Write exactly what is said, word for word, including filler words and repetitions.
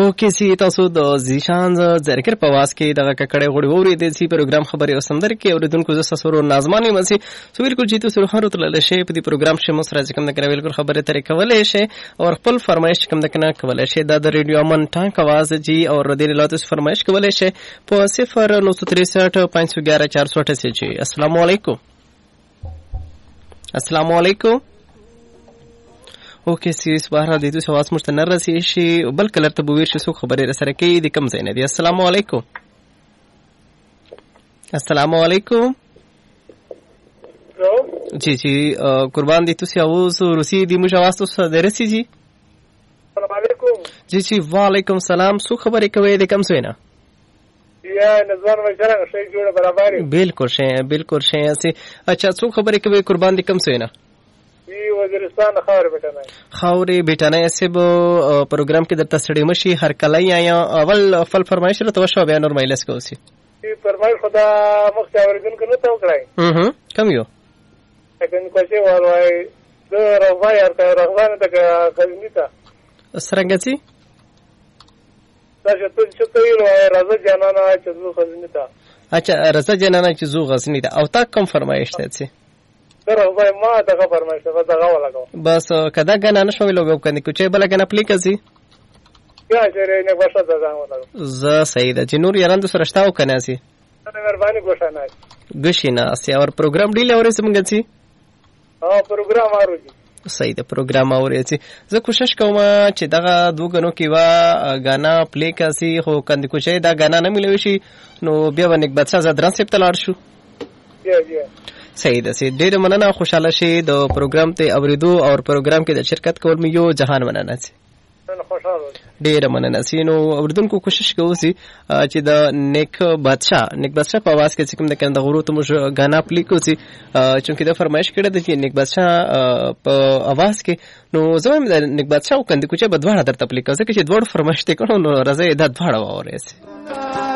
اوکې سي تاسو د زیشان زرکر په واس کې دغه ککړې غوړي ووري د سي پروګرام خبري او سندر کې اوریدونکو ز سسورو نازماني مسي سو بالکل جیتو سره هر تل شي په دې پروګرام شمو سره ځکه د کړه بالکل خبره ترې کولې شي او خپل فرمایش کوم د کنه کولې شي د ریډیو من ټانک आवाज جی او ردی لاتس فرمایش کولې شي په صفر نو تریسٹھ پانچ سو گیارہ چار سو اٹھاسی جی. السلام علیکم. السلام علیکم. اوکې سیس بهر د دې سواس مستنر راسي شي بل کلر ته بویر شي سو خبره سره کې د کم زینه دي. السلام علیکم. السلام علیکم. جی جی قربان دي تاسو اوس روسي دي مو جواز تاسو درسي جی. السلام علیکم. جی جی وعلیکم السلام. سو خبره کوي د کم زینه یا نظر وجره شي جوړه برابر بالکل شي بالکل شي سي. اچھا سو خبره کوي قربان دي کم زینه وزیرستان خاورې بیٹانه خاورې بیٹانه سب پروګرام کې د تسړې مشي هر کله یا اول فل فرمایش له توشو بیا نور مایلس کوسي ای فرمایش خدا مخ اوریدون کنه ته وکړای هم کم یو اګن کوشي وای د روای ارته روان ته خزنیتا سرنګسي تاسو ته چې ته یو راځه جانانا چې زو خزنیتا اچھا راځه جانانا چې زو غزنیتا او تا کم فرمایش ته سي سر وای ما دغه فرمایش ته دغه ولاګو بس کدا غنا نشو لوګو کني کوچې بل غنا پلی کزي یا چې نه ورشه دغه ولاګو ز صحیح ده چې نور یاران د سرشتاو کنه سي مهرباني ګوښانه ګشینا سي اور پروګرام ډیل اورې سمګ سي ها پروګرام اوري صحیح ده پروګرام اورې سي زه کوشش کوم چې دغه دوګنو کې وا غانا پلی کاسي خو کندي کوچې دا غانا نه ملوي شي نو بیا ونیک بچا زدران سپ تلاړ شو. جی جی صحیح ده سي ډېر مننه خوشاله شي د پروګرام ته اوریدو او پروګرام کې د شرکت کول مې یو جهان مننه سي ډېر مننه سي. نو اوریدونکو کوشش کوو سي چې د نیک بادشاہ نیک بادشاہ په आवाज کې کوم د کنده غرو ته مو غانا پلی کو سي چې د فرمایش کړه د نیک بادشاہ په आवाज کې نو زموږ د نیک بادشاہ او کنده کوچه بدواړه درته پلی کوي چې دوړ فرمایش ته کړو نو راځي د دواړه وره سي.